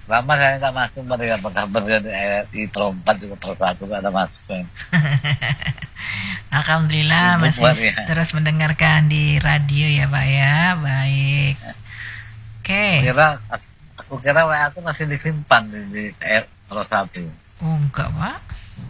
Lama saya nggak masuk, Mbak, ya, apa kabar di Trompat juga persatu nggak ada masuk. Alhamdulillah Sibuk, masih Mbak, ya. terus mendengarkan di radio ya Pak ya. Baik. Oke. Aku kira WA aku masih disimpan di persatu. Oh enggak Pak.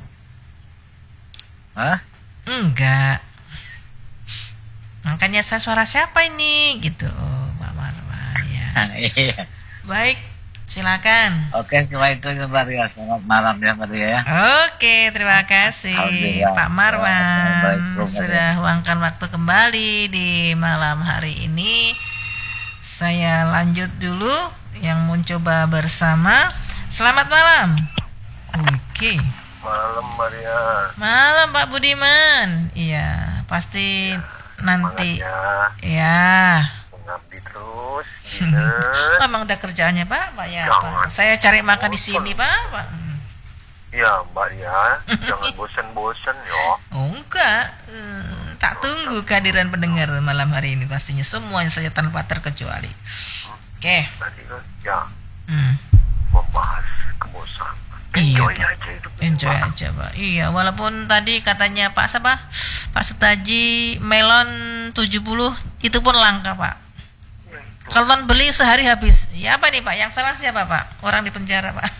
Hah? Enggak. Makanya saya suara siapa ini gitu. Oh, Pak Marwan ya. Iya. Baik, silakan. Oke, cuma itu ya, Mbak, ya. Selamat malam ya, Mbak, ya. Oke, terima kasih Alhamdulillah. Pak Marwan Baik, sudah luangkan waktu kembali di malam hari ini. Saya lanjut dulu yang mencoba bersama. Selamat malam. Oke. Malam Maria. Malam Pak Budiman. Iya, pasti nanti. Ya. Mengabdi terus. Dinner. Emang udah kerjaannya Pak ya Pak. Saya cari makan di sini Pak. Ya Mbak ya, jangan bosan-bosan ya. Oh enggak, tak tunggu kehadiran pendengar malam hari ini pastinya semuanya saja tanpa terkecuali. Oke. Tadi kan ya Hmm. membahas kebosanan. Iya, Enjoy Pak. aja hidup. Enjoy aja Pak. Iya, walaupun tadi katanya Pak Setaji melon 70 itu pun langka Pak. Kalau beli sehari habis. Ya apa nih Pak? Yang salah siapa Pak? Orang di penjara Pak.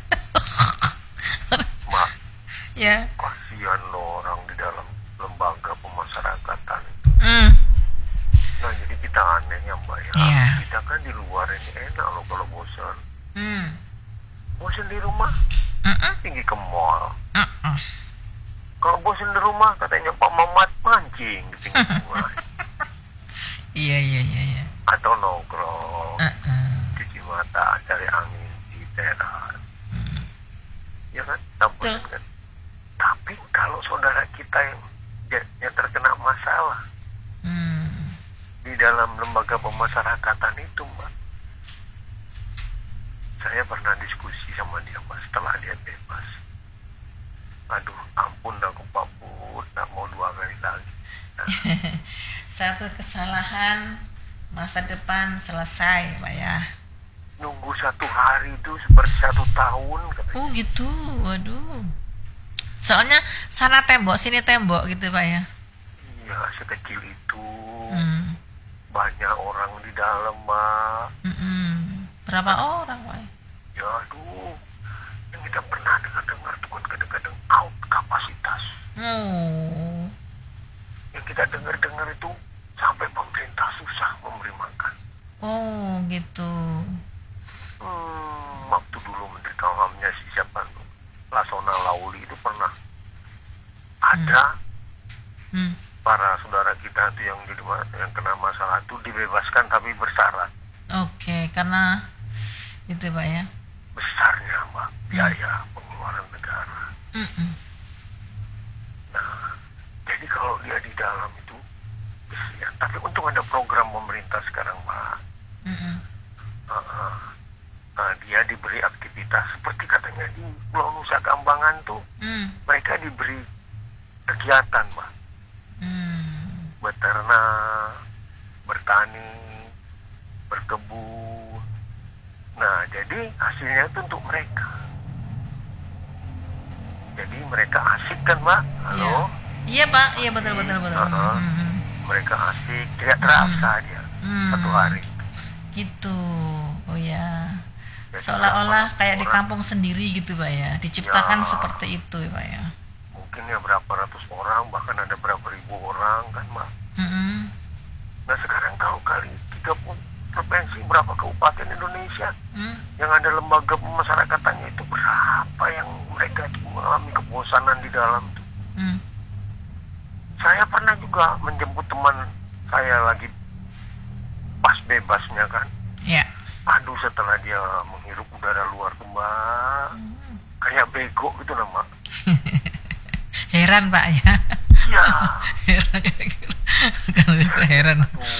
Mak, Ya. kasihan lo orang di dalam lembaga pemasyarakatan. Nah jadi kita aneh ya Mbak ya. Iya. Kita kan di luar ini enak loh kalau bosan. Hmm. Bosan di rumah, Mm-mm. tinggi ke mall. Mm-mm. Kalau bosan di rumah katanya Pak Mamat mancing di pinggir sungai. Iya. Atau nongkrong, Uh-uh. cuci mata, cari angin di teras. Ya kan? Betul. Kan? Tapi kalau saudara kita yang terkena masalah di dalam lembaga pemasyarakatan itu Mbak, saya pernah diskusi sama dia Mbak setelah dia bebas. Aduh ampun aku Pak Bud, gak mau 2 kali lagi. Nah, Satu kesalahan, masa depan selesai Pak ya. nunggu 1 hari itu seperti 1 tahun katanya. Oh gitu, waduh. Soalnya sana tembok, sini tembok gitu Pak ya. Iya sekecil itu. Hmm. Banyak orang di dalam Mbak. Berapa orang Pak? Ya aduh, yang kita pernah dengar tuh kan kadang-kadang out kapasitas. Oh. Yang kita dengar itu sampai pemerintah susah memberi makan. Oh gitu. Waktu dulu Menteri Kalamnya si siapa tuh, Lasona Lauli itu pernah ada para saudara kita tuh yang kena masalah itu dibebaskan tapi bersyarat. Oke, karena itu Pak ya. Besarnya Mbak biaya pengeluaran negara. Nah, jadi kalau dia di dalam itu ya, tapi untung ada program pemerintah sekarang Mbak. Nah, dia diberi aktivitas seperti katanya di Pulau Nusa Kambangan tuh mereka diberi kegiatan Mbak, beternak, bertani, berkebun. Nah jadi hasilnya itu untuk mereka, jadi mereka asik kan Mbak. Halo. Iya Pak, iya betul. Mereka asik, tidak terasa dia 1 hari Gitu. Oh ya. Jadi Seolah-olah kayak di orang- kampung sendiri gitu Pak ya. Diciptakan Ya. seperti itu ya Pak ya. mungkin ya berapa ratus orang, bahkan ada berapa ribu orang kan Mbak. Nah sekarang kalau kali 30 provinsi, berapa kabupaten Indonesia yang ada lembaga pemasyarakatannya itu, berapa yang mereka mengalami kebosanan di dalam itu. Saya pernah juga menjemput teman saya lagi pas bebasnya kan. Ya. Aduh setelah dia menghirup udara luar tuh Mbak, kayak bego gitu nama. Heran Pak ya. Iya. Heran kayak gitu. Kan lebih heran.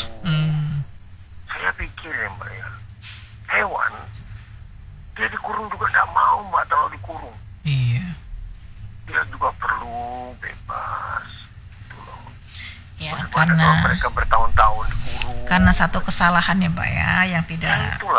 Saya pikir ya Mbak ya, hewan dia dikurung juga nggak mau Mbak kalau dikurung. Iya. Dia juga perlu bebas gitu loh. Ya Bagaimana kalau karena mereka bertahun-tahun dikurung. satu kesalahan ya Pak ya yang tidak Ya, itulah.